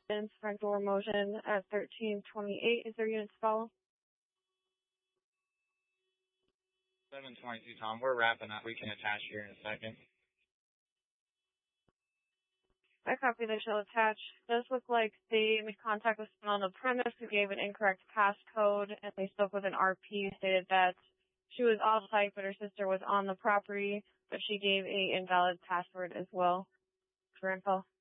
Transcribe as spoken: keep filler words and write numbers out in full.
residence, front door motion at thirteen twenty-eight. Is there units to follow? seven twenty-two, Tom. We're wrapping up. We can attach here in a second. I copy that shall attach. Does look like they made contact with someone on the premise who gave an incorrect passcode, and they spoke with an R P who stated that she was off-site, but her sister was on the property, but she gave a invalid password as well for info.